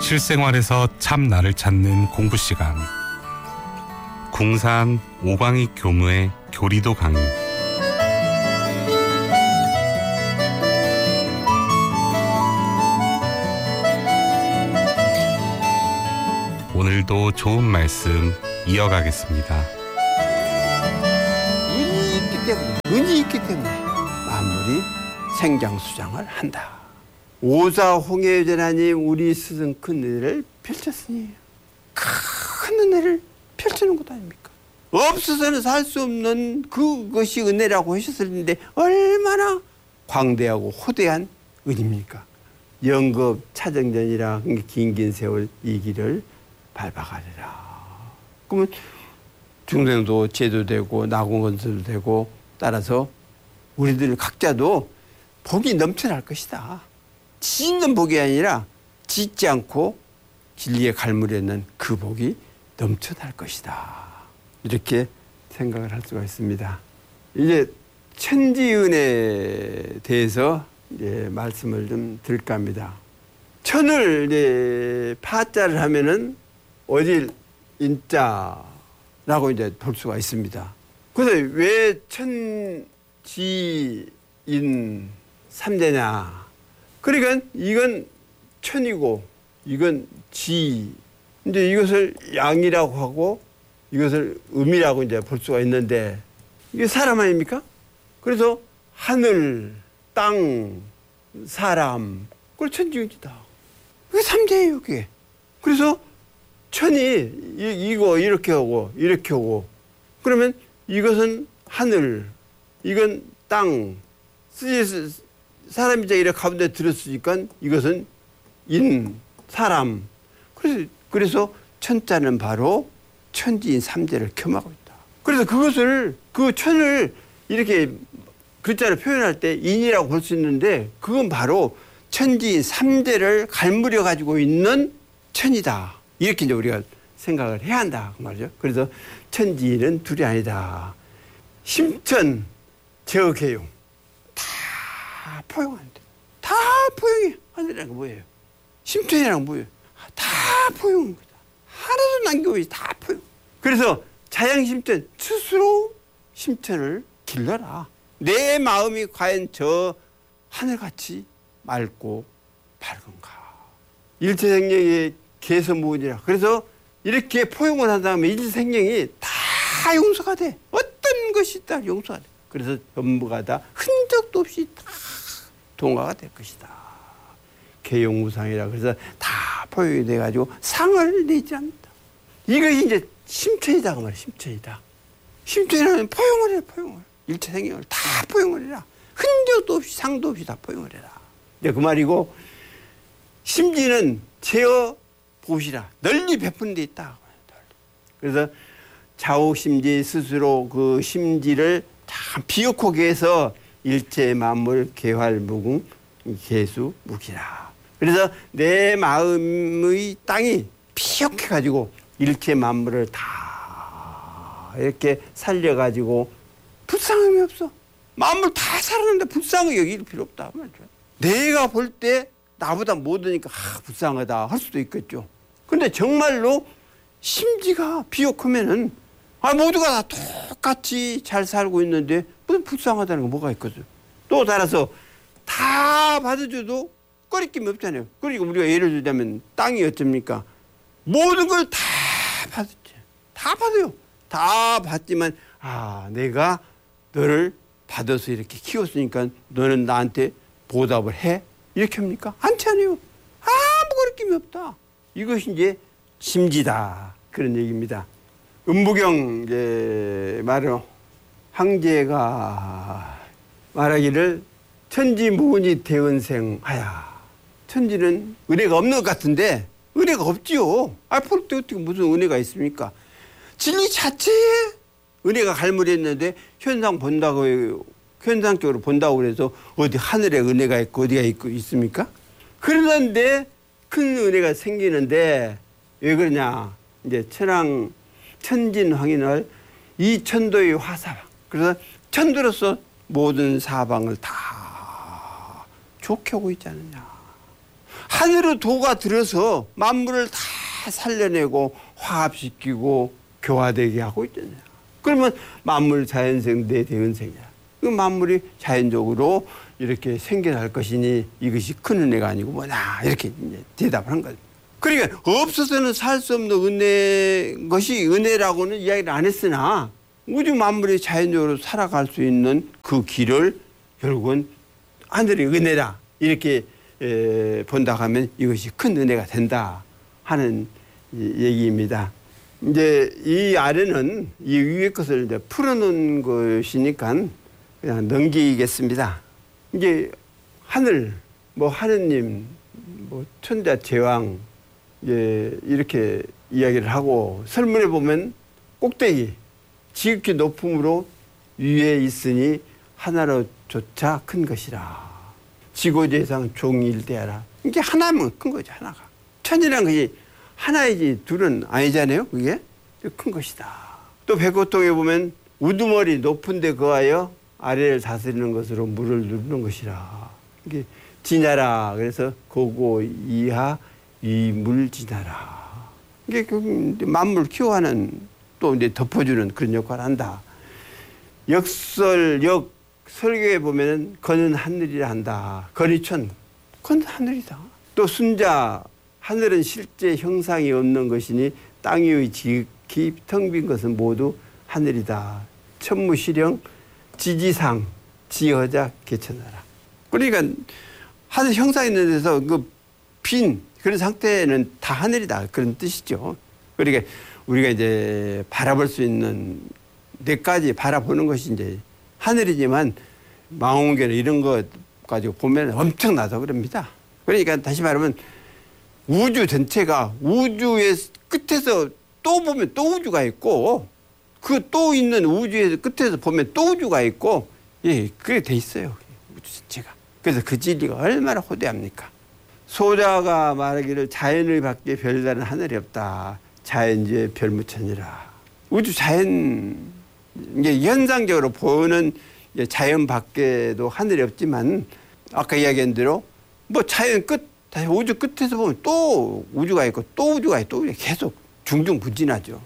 실생활에서 참 나를 찾는 공부 시간. 궁산 오광익 교무의 교리도 강의. 오늘도 좋은 말씀 이어가겠습니다. 은이 있기 때문에 만물이 생장수장을 한다. 오사홍해전하님 우리 스승 큰 은혜를 펼쳤으니 큰 은혜를 펼치는 것 아닙니까? 없어서는 살 수 없는 그것이 은혜라고 하셨을 텐데 얼마나 광대하고 호대한 은입니까? 영겁 차정전이라 긴 세월 이 길을 밟아가리라. 그러면 중생도 제도되고 나공건설도 되고 따라서 우리들 각자도 복이 넘쳐날 것이다. 짓는 복이 아니라 짓지 않고 진리의 갈무리는 그 복이 넘쳐날 것이다. 이렇게 생각을 할 수가 있습니다. 이제 천지은혜에 대해서 이제 말씀을 좀 드릴까 합니다. 천을 이제 파자를 하면은 어딜 인자라고 이제 볼 수가 있습니다. 그래서 왜 천지인 삼재냐? 그러니까 이건 천이고 이건 지. 이제 이것을 양이라고 하고 이것을 음이라고 이제 볼 수가 있는데 이게 사람 아닙니까? 그래서 하늘, 땅, 사람, 그걸 천지이다. 그게 삼재예요, 그게. 그래서 천이 이거 이렇게 하고 이렇게 하고 그러면 이것은 하늘, 이건 땅, 사람이 이제 이렇게 가운데 들었으니까 이것은 인, 사람. 그래서 천자는 바로 천지인 삼재를 겸하고 있다. 그래서 그 천을 이렇게 글자로 표현할 때 인이라고 볼 수 있는데 그건 바로 천지인 삼재를 갈무려 가지고 있는 천이다. 이렇게 이제 우리가 생각을 해야 한다. 그 말이죠. 그래서 천지인은 둘이 아니다. 심천, 제어개용. 다 포용한다. 다 포용해. 하늘이라는 게 뭐예요? 심천이라는 게 뭐예요? 다 포용한 거다. 하나도 남겨오지 다 포용. 그래서 자양심천 스스로 심천을 길러라. 내 마음이 과연 저 하늘같이 맑고 밝은가. 일체생명의 개서무은이라. 그래서 이렇게 포용을 한 다음에 일체생명이 다 용서가 돼. 어떤 것이 다 용서가 돼. 그래서 전부가 다 흔적도 없이 다 동화가 될 것이다. 개용무상이라. 그래서 다 포용이 돼가지고 상을 내지 않는다. 이것이 이제 심천이다. 그 말이야. 심천이다. 심천이라면 포용을 해. 포용을. 일체생명을 다 포용을 해라. 흔적도 없이 상도 없이 다 포용을 해라. 이제 그 말이고 심지는 제어 보시라. 널리 베푼 데 있다. 그래서 자옥심지 스스로 그 심지를 참 비옥하게 해서 일체 만물 개활무궁 개수무기라. 그래서 내 마음의 땅이 비옥해가지고 일체 만물을 다 이렇게 살려가지고 불쌍함이 없어. 만물 다 살았는데 불쌍하게 여길 필요 없다. 내가 볼 때 나보다 못하니까 불쌍하다 할 수도 있겠죠. 근데 정말로 심지가 비옥하면은 모두가 다 똑같이 잘 살고 있는데 무슨 불쌍하다는 거 뭐가 있거든. 또 따라서 다 받아줘도 꺼리낌이 없잖아요. 그러니까 우리가 예를 들자면 땅이 어쩝니까? 모든 걸 다 받았지. 다 받아요. 다 받지만 내가 너를 받아서 이렇게 키웠으니까 너는 나한테 보답을 해? 이렇게 합니까? 않잖아요. 아무 거리낌이 없다. 이것이 이제 심지다. 그런 얘기입니다. 음부경 이제 말은 황제가 말하기를 천지무은이 대은생하야. 천지는 은혜가 없는 것 같은데 은혜가 없지요. 볼 때 어떻게 무슨 은혜가 있습니까? 진리 자체에 은혜가 갈무리했는데 현상적으로 본다고 그래서 어디 하늘에 은혜가 있고 어디가 있습니까? 그러는데 큰 은혜가 생기는데 왜 그러냐? 이제 천진황인을 이 천도의 화사방. 그래서 천도로서 모든 사방을 다 좋게 하고 있지 않느냐. 하늘의 도가 들어서 만물을 다 살려내고 화합시키고 교화되게 하고 있잖아요. 그러면 만물 자연생 내 대은생이야. 그 만물이 자연적으로 이렇게 생겨날 것이니 이것이 큰 은혜가 아니고 뭐냐 이렇게 이제 대답을 한 거죠. 그러니까 없어서는 살 수 없는 은혜 것이 은혜라고는 이야기를 안 했으나 우주 만물이 자연적으로 살아갈 수 있는 그 길을 결국은 하늘의 은혜다 이렇게 본다 하면 이것이 큰 은혜가 된다 하는 얘기입니다. 이제 이 아래는 이 위의 것을 이제 풀어놓은 것이니까 그냥 넘기겠습니다. 이게 하늘, 뭐 하느님, 뭐 천자 제왕 이렇게 이야기를 하고 설문에 보면 꼭대기 지극히 높음으로 위에 있으니 하나로조차 큰 것이라. 지고재상 종일대하라. 이게 하나면 큰 거죠. 하나가. 천이란 것이 하나이지 둘은 아니잖아요. 그게 큰 것이다. 또 백호통에 보면 우두머리 높은 데 거하여 아래를 다스리는 것으로 물을 누르는 것이라. 이게 지나라. 그래서 고고 이하 위물 지나라. 이게 만물 키워하는 또 이제 덮어주는 그런 역할을 한다. 역설 설교에 보면은 건은 하늘이라 한다. 건이천 건은 하늘이다. 또 순자 하늘은 실제 형상이 없는 것이니 땅 위의 지극히 텅 빈 것은 모두 하늘이다. 천무시령 지지상 지어자 개천하라. 그러니까 하늘 형상 있는 데서 그 빈 그런 상태는 다 하늘이다 그런 뜻이죠. 그러니까 우리가 이제 바라볼 수 있는 데까지 바라보는 것이 이제 하늘이지만 망원경 이런 것 가지고 보면 엄청나서 그럽니다. 그러니까 다시 말하면 우주 전체가 우주의 끝에서 또 보면 또 우주가 있고 그 또 있는 우주의 끝에서 보면 또 우주가 있고 예, 그게 돼 있어요. 우주 전체가. 그래서 그 진리가 얼마나 호대합니까? 소자가 말하기를 자연을 밖에 별다른 하늘이 없다. 자연주의 별무천이라. 우주 자연 이게 현상적으로 보는 자연 밖에도 하늘이 없지만 아까 이야기한 대로 뭐 자연 끝 다시 우주 끝에서 보면 또 우주가 있고 또 우주가 있고 또 계속 중중부진하죠.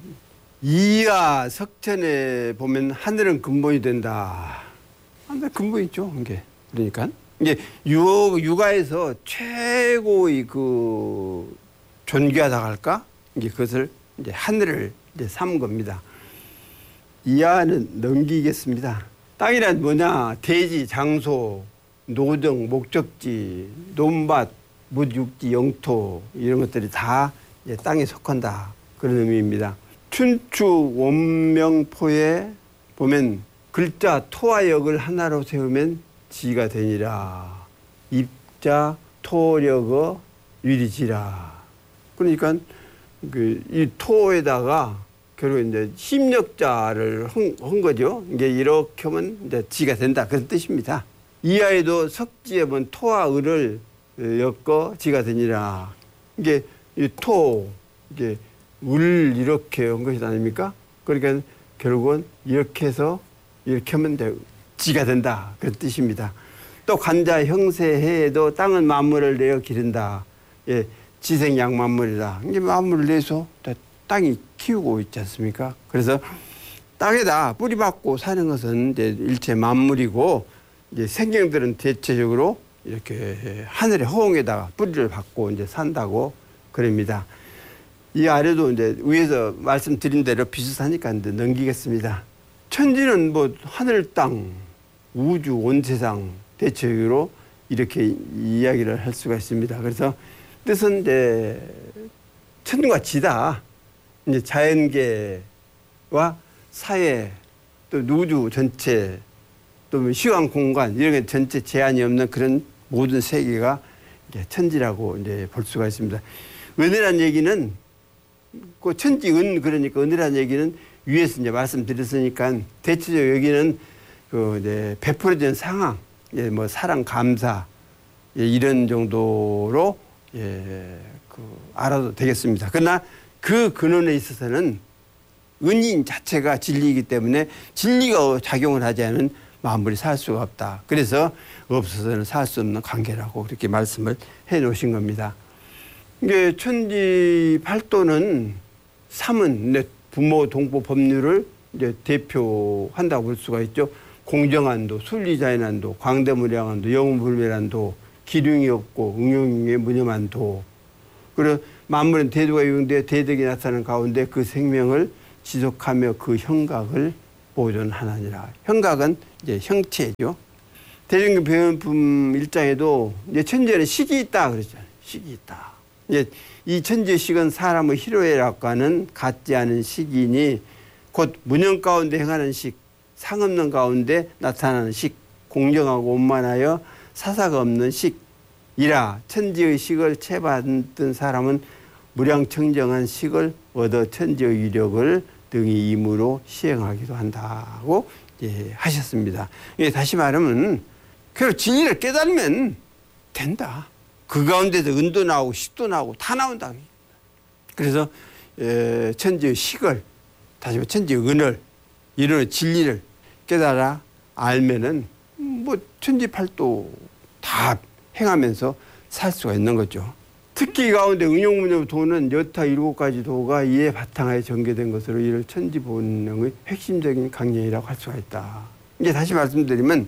이하 석천에 보면 하늘은 근본이 된다. 하늘 근본이죠. 이게 그러니까 이제 육아에서 최고의 그 존귀하다 할까? 이게 그것을 이제 하늘을 이제 삼은 겁니다. 이하는 넘기겠습니다. 땅이란 뭐냐? 대지, 장소, 노정, 목적지, 논밭, 묻육지, 영토 이런 것들이 다 이제 땅에 속한다. 그런 의미입니다. 춘추 원명포에 보면 글자 토와 역을 하나로 세우면 지가 되니라. 입자 토력어 유리지라. 그러니까 이 토에다가 결국 이제 심력자를 한 거죠. 이게 이렇게 하면 이제 지가 된다. 그런 뜻입니다. 이하에도 석지에 보면 토와 을을 엮어 지가 되니라. 이게 이 토, 이게 을 이렇게 한 것이 아닙니까? 그러니까 결국은 이렇게 해서 이렇게 하면 지가 된다. 그런 뜻입니다. 또 관자 형세해에도 땅은 만물을 내어 기른다. 예, 지생양 만물이다. 이게 만물을 내서 땅이 키우고 있지 않습니까? 그래서 땅에다 뿌리 박고 사는 것은 이제 일체 만물이고 이제 생명들은 대체적으로 이렇게 하늘의 허공에다가 뿌리를 박고 이제 산다고 그럽니다. 이 아래도 이제 위에서 말씀드린 대로 비슷하니까 이제 넘기겠습니다. 천지는 뭐 하늘, 땅, 우주, 온 세상 대체적으로 이렇게 이야기를 할 수가 있습니다. 그래서 뜻은 이제 천과 지다. 이제 자연계와 사회, 또 우주 전체, 또 시간 공간 이런 게 전체 제한이 없는 그런 모든 세계가 이제 천지라고 이제 볼 수가 있습니다. 은혜란 얘기는 그 천지은 그러니까 은혜란 얘기는 위에서 이제 말씀드렸으니까 대체적으로 여기는 그 이제 베풀어진 상황, 예, 뭐 사랑, 감사, 예, 이런 정도로 예, 그 알아도 되겠습니다. 그러나 그 근원에 있어서는 은인 자체가 진리이기 때문에 진리가 작용을 하지 않은 만물이 살 수가 없다. 그래서 없어서는 살 수 없는 관계라고 그렇게 말씀을 해 놓으신 겁니다. 이게 천지 팔도는 삼은 부모 동포 법률을 이제 대표한다고 볼 수가 있죠. 공정한도, 순리자연한도, 광대무량한도, 영웅불멸한도, 기륭이 없고 응용의 무념한도. 그리고 만물은 대도가 유용되어 대덕이 나타나는 가운데 그 생명을 지속하며 그 형각을 보존하느니라. 형각은 이제 형체죠. 대중교 배운품 1장에도 이제 천지에는 식이 있다 그러잖아요. 식이 있다. 이제 이 천지의 식은 사람의 희로애락과는 같지 않은 식이니 곧 무념 가운데 행하는 식, 상없는 가운데 나타나는 식, 공정하고 원만하여 사사가 없는 식이라. 천지의 식을 채받은 사람은 무량청정한 식을 얻어 천지의 위력을 등이 임으로 시행하기도 한다고 하셨습니다. 다시 말하면 그리고 진리를 깨달으면 된다. 그 가운데서 은도 나오고 식도 나오고 다 나온다. 그래서 천지의 식을, 다시 말해 천지의 은을, 이런 진리를 깨달아 알면은 뭐 천지팔도 다 행하면서 살 수가 있는 거죠. 특히 이 가운데 응용무념 도는 여타 7가지 도가 이에 바탕하에 전개된 것으로 이를 천지본능의 핵심적인 강령이라고 할 수가 있다. 이제 다시 말씀드리면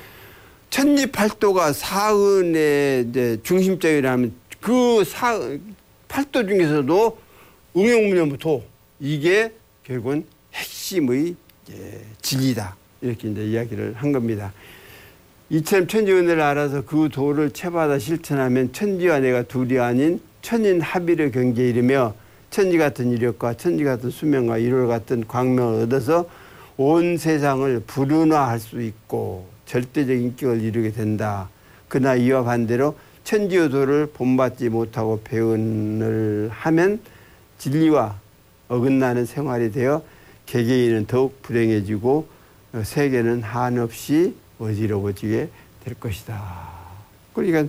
천지팔도가 사은의 이제 중심적이라면 그 팔도 중에서도 응용무념도 이게 결국은 핵심의 진리다. 이렇게 이제 이야기를 한 겁니다. 이처럼 천지은혜를 알아서 그 도를 채받아 실천하면 천지와 내가 둘이 아닌 천인 합의를 경계에 이르며 천지 같은 이력과 천지 같은 수명과 일월 같은 광명을 얻어서 온 세상을 불운화할 수 있고 절대적 인격을 이루게 된다. 그러나 이와 반대로 천지의 도를 본받지 못하고 배운을 하면 진리와 어긋나는 생활이 되어 개개인은 더욱 불행해지고 세계는 한없이 어지러워지게 될 것이다. 그러니까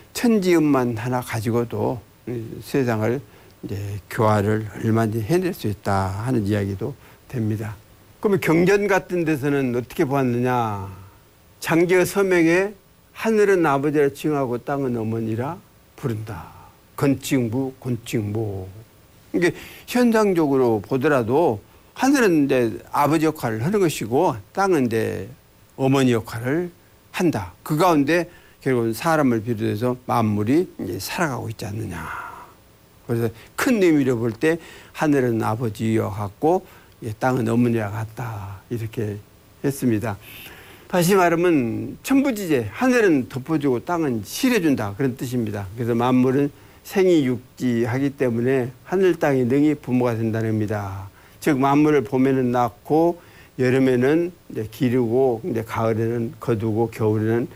천지음만 하나 가지고도 세상을 이제 교화를 얼마든지 해낼 수 있다 하는 이야기도 됩니다. 그러면 경전 같은 데서는 어떻게 보았느냐? 장제의 서명에 하늘은 아버지라 칭하고 땅은 어머니라 부른다. 건칭부, 곤칭모. 이게 현상적으로 보더라도 하늘은 이제 아버지 역할을 하는 것이고 땅은 이제 어머니 역할을 한다. 그 가운데 결국은 사람을 비롯해서 만물이 이제 살아가고 있지 않느냐. 그래서 큰 의미로 볼 때 하늘은 아버지와 같고 땅은 어머니와 같다. 이렇게 했습니다. 다시 말하면 천부지제, 하늘은 덮어주고 땅은 실해준다. 그런 뜻입니다. 그래서 만물은 생이육지하기 때문에 하늘 땅이 능히 부모가 된다는 겁니다. 즉 만물을 봄에는 낳고 여름에는 이제 기르고 이제 가을에는 거두고 겨울에는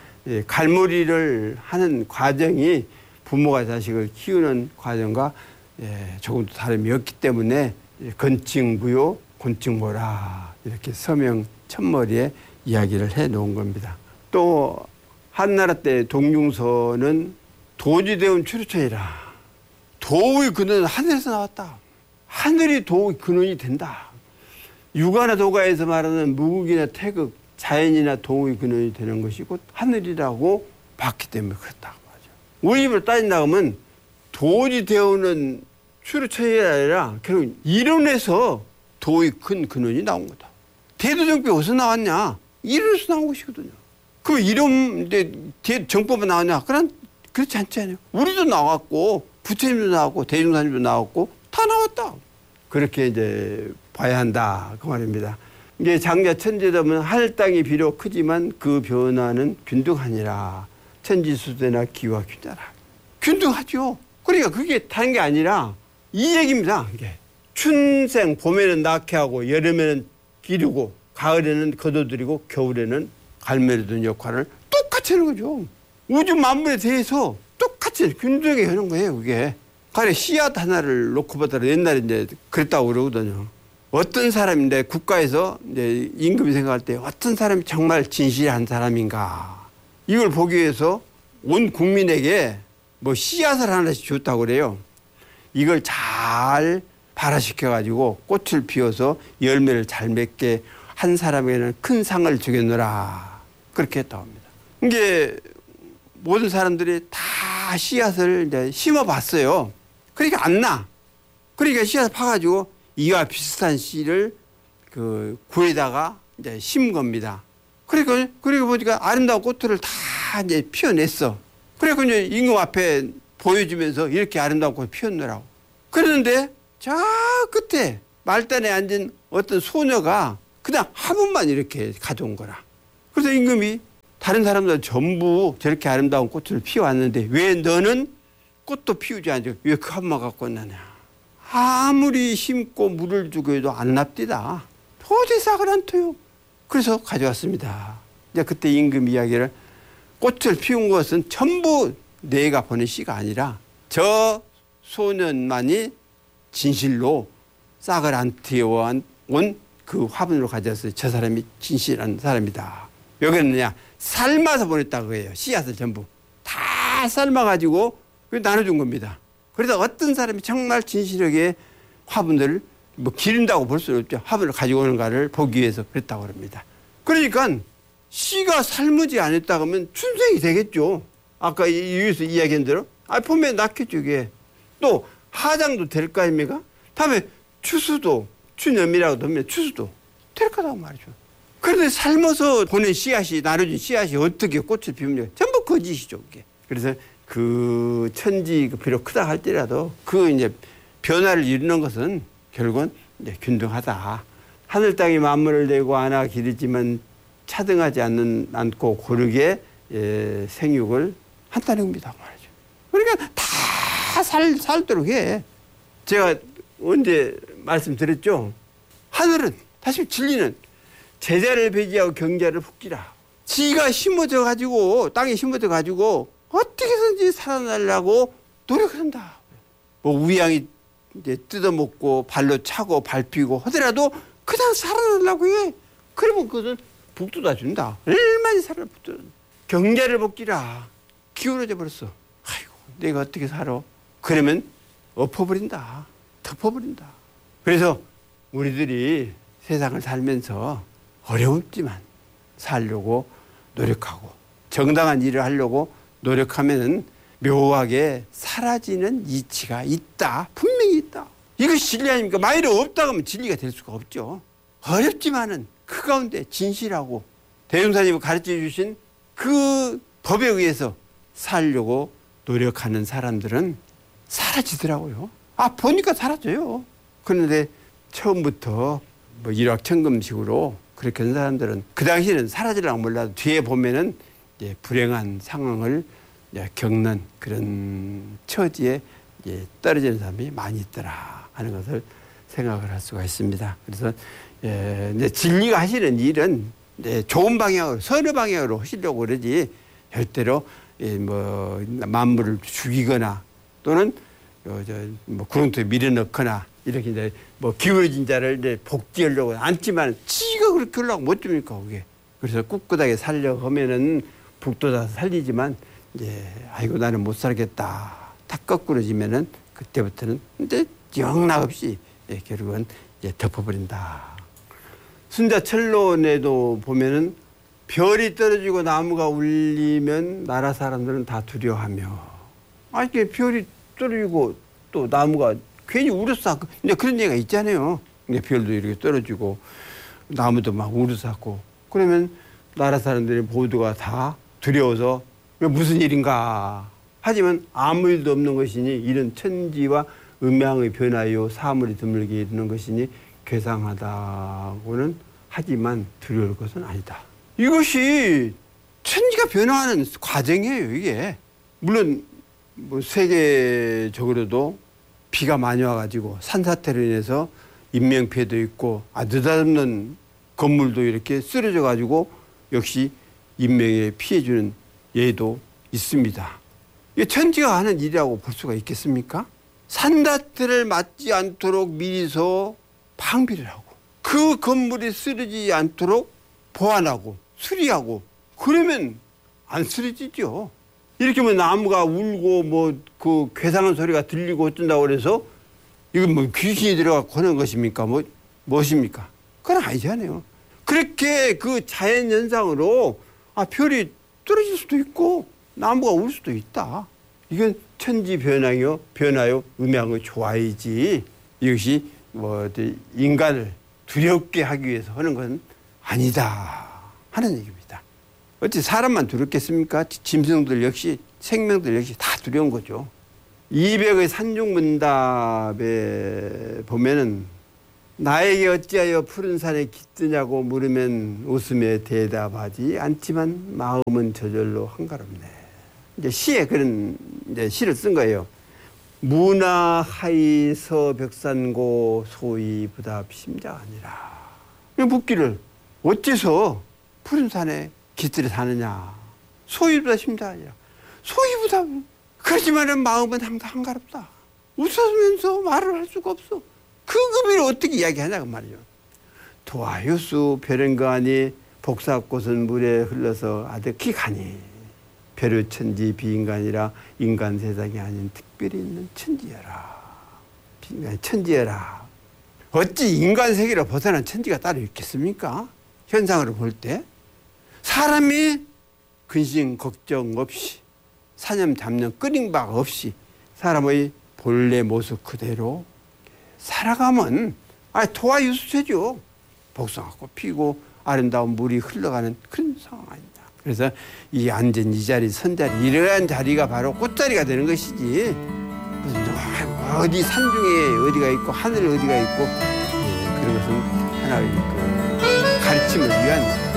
갈무리를 하는 과정이 부모가 자식을 키우는 과정과 조금도 다름이 없기 때문에 건칭부요 곤칭모라 이렇게 서명 첫머리에 이야기를 해 놓은 겁니다. 또 한나라 때 동중서는 도지대운 추루천이라. 도의 근원은 하늘에서 나왔다. 하늘이 도의 근원이 된다. 유가나 도가에서 말하는 무극이나 태극, 자연이나 도의 근원이 되는 것이 곧 하늘이라고 봤기 때문에 그렇다고 하죠. 우리 입으로 따진다 하면 도지대운은 추루천이 아니라 결국 이론에서 도의 큰 근원이 나온 거다. 대도정법이 어디서 나왔냐? 이론에서 나온 것이거든요. 그럼 이론, 정법은 나왔냐? 그렇지 않잖아요. 우리도 나왔고, 부처님도 나왔고, 대중사님도 나왔고, 다 나왔다. 그렇게 이제 봐야 한다. 그 말입니다. 이게 장자 천재되면 하늘 땅이 비록 크지만 그 변화는 균등하니라. 천지수대나 기와 균자라. 균등하죠. 그러니까 그게 다른 게 아니라 이 얘기입니다. 이게. 춘생, 봄에는 낳게 하고, 여름에는 기르고, 가을에는 거둬들이고, 겨울에는 갈매리던 역할을 똑같이 하는 거죠. 우주 만물에 대해서 똑같이 균등하게 하는 거예요, 그게. 가령 씨앗 하나를 놓고 보더라도 옛날에 이제 그랬다고 그러거든요. 어떤 사람인데 국가에서 이제 임금이 생각할 때 어떤 사람이 정말 진실한 사람인가. 이걸 보기 위해서 온 국민에게 뭐 씨앗을 하나씩 줬다고 그래요. 이걸 잘 발화시켜가지고 꽃을 피워서 열매를 잘 맺게 한 사람에게는 큰 상을 주겠노라. 그렇게 했다고 합니다. 이게 모든 사람들이 다 씨앗을 이제 심어봤어요. 그러니까 안 나. 그러니까 씨앗을 파가지고 이와 비슷한 씨를 그 구에다가 이제 심은 겁니다. 그러니까 보니까 아름다운 꽃들을 다 이제 피워냈어. 그래서 이제 임금 앞에 보여주면서 이렇게 아름다운 꽃을 피웠느라고. 그러는데 저 끝에 말단에 앉은 어떤 소녀가 그냥 화분만 이렇게 가져온 거라. 그래서 임금이 다른 사람들 전부 저렇게 아름다운 꽃을 피워왔는데 왜 너는 꽃도 피우지 않죠? 왜 그 화분만 갖고 왔느냐? 아무리 심고 물을 주고 해도 안 납디다. 도저히 싹을 안 터요. 그래서 가져왔습니다. 이제 그때 임금 이야기를 꽃을 피운 것은 전부 내가 보낸 씨가 아니라 저 소년만이 진실로 싹을 안 틔워온 그 화분으로 가져왔어요. 저 사람이 진실한 사람이다. 여기는 그냥 삶아서 보냈다고 해요. 씨앗을 전부 다 삶아가지고 나눠준 겁니다. 그래서 어떤 사람이 정말 진실하게 화분을 뭐 기른다고 볼 수는 없죠. 화분을 가지고 오는가를 보기 위해서 그랬다고 합니다. 그러니까 씨가 삶지 않았다 그러면 춘생이 되겠죠. 아까 위에서 이야기한 대로 보면 낫겠죠. 이게 또 하장도 될 거 아닙니까? 다음에 추수도 추념이라고 하면 추수도 될 거라고 말이죠. 그런데 삶아서 보낸 씨앗이 나눠진 씨앗이 어떻게 꽃을 피웁니까? 전부 거짓이죠. 그게. 그래서 그 천지 비록 크다 할지라도 그 이제 변화를 이루는 것은 결국은 이제 균등하다. 하늘 땅이 만물을 내고 안아 기르지만 차등하지 않고 고르게 생육을 한다는 겁니다. 말이죠. 그러니까 다 살도록 해. 제가 언제 말씀드렸죠? 하늘은 다시 진리는 제자를 배제하고 경자를 품기라. 지가 심어져 가지고 땅에 심어져 가지고 어떻게든지 살아나려고 노력한다. 뭐 우양이 이제 뜯어먹고 발로 차고 밟히고 하더라도 그냥 살아나려고 해. 그러면 그것은 복도 다 준다. 얼마나 살아 복도. 경자를 복기라. 기울어져 버렸어. 아이고 내가 어떻게 살아. 그러면 엎어버린다. 덮어버린다. 그래서 우리들이 세상을 살면서 어려웠지만 살려고 노력하고 정당한 일을 하려고 노력하면 묘하게 사라지는 이치가 있다. 분명히 있다. 이것이 진리 아닙니까? 만일에 없다고 하면 진리가 될 수가 없죠. 어렵지만은 그 가운데 진실하고 대종사님이 가르쳐 주신 그 법에 의해서 살려고 노력하는 사람들은 사라지더라고요. 보니까 사라져요. 그런데 처음부터 뭐 일확천금식으로 그렇게 한 사람들은 그 당시에는 사라지려고 몰라도 뒤에 보면은 이제 불행한 상황을 겪는 그런 처지에 떨어지는 사람이 많이 있더라 하는 것을 생각을 할 수가 있습니다. 그래서 이제 진리가 하시는 일은 좋은 방향으로 선의 방향으로 하시려고 그러지 절대로 뭐 만물을 죽이거나 또는 뭐 구렁텅이에 밀어넣거나 이렇게 이제 뭐 기울어진 자를 이제 복지하려고 앉지만 지가 그렇게 하려고 못 줍니까 그게. 그래서 꿋꿋하게 살려고 하면은 북돋아서 살리지만 아이고 나는 못 살겠다 딱 거꾸러지면은 그때부터는 이제 영락없이 결국은 덮어버린다. 순자철론에도 보면은 별이 떨어지고 나무가 울리면 나라 사람들은 다 두려워하며 이게 별이 떨어지고 또 나무가 괜히 울었어. 이제 그런 얘기가 있잖아요. 별도 이렇게 떨어지고 나무도 막 울었었고 그러면 나라 사람들이 모두가 다 두려워서 무슨 일인가. 하지만 아무 일도 없는 것이니 이런 천지와 음양의 변화요 사물이 드물게 이르는 것이니 괴상하다고는 하지만 두려울 것은 아니다. 이것이 천지가 변화하는 과정이에요. 이게 물론 뭐 세계적으로도 비가 많이 와가지고 산사태로 인해서 인명피해도 있고 느닷없는 건물도 이렇게 쓰러져 가지고 역시 인명에 피해 주는 예도 있습니다. 이게 천지가 하는 일이라고 볼 수가 있겠습니까? 산사태를 맞지 않도록 미리서 방비를 하고 그 건물이 쓰러지지 않도록 보완하고 수리하고 그러면 안 쓰러지죠. 이렇게 뭐 나무가 울고 뭐 그 괴상한 소리가 들리고 어쩐다고 그래서 이건 뭐 귀신이 들어가고 하는 것입니까? 무엇입니까? 그건 아니잖아요. 그렇게 그 자연 현상으로 별이 떨어질 수도 있고 나무가 울 수도 있다. 이건 천지 변화요 음양이 좋아야지 이것이 뭐 인간을 두렵게 하기 위해서 하는 건 아니다 하는 얘기입니다. 어찌 사람만 두렵겠습니까? 짐승들 역시 생명들 역시 다 두려운 거죠. 200의 산중문답에 보면은 나에게 어찌하여 푸른 산에 깃드냐고 물으면 웃으며 대답하지 않지만 마음은 저절로 한가롭네. 이제 시에 그런 이제 시를 쓴 거예요. 문화하이서 벽산고 소위 부답 심자 아니라. 묻기를 어째서 푸른 산에 깃들여 사느냐. 소위 부답 심자 아니라. 소위 부답. 그렇지만은 마음은 항상 한가롭다. 웃으면서 말을 할 수가 없어. 그 의미를 어떻게 이야기하냐 그 말이죠. 도하유수 별은거하니 복사꽃은 물에 흘러서 아득히 가니 별의천지 비인간이라 인간 세상이 아닌 특별히 있는 천지여라. 천지여라. 어찌 인간 세계로 벗어난 천지가 따로 있겠습니까? 현상으로 볼 때 사람이 근심 걱정 없이 사념 잡념 끊임 바 없이 사람의 본래 모습 그대로 살아가면 토화유수제죠. 복숭아꽃 피고 아름다운 물이 흘러가는 그런 상황 아닙니다. 그래서 이 앉은 이 자리 선자리 이러한 자리가 바로 꽃자리가 되는 것이지 무슨 어디 산중에 어디가 있고 하늘 어디가 있고 그런 것은 하나의 그 가르침을 위한